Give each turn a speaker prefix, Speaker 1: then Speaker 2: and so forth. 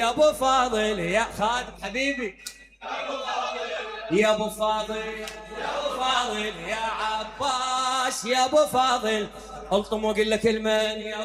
Speaker 1: يا ابو فاضل يا خالد حبيبي، يا ابو فاضل يا ابو فاضل يا عباس، يا ابو فاضل الطم واقول لك المن.